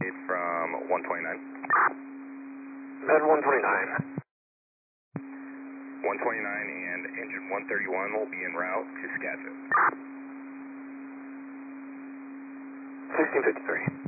from 129. Med 129. 129 and engine 131 will be en route to Skagit. 1653.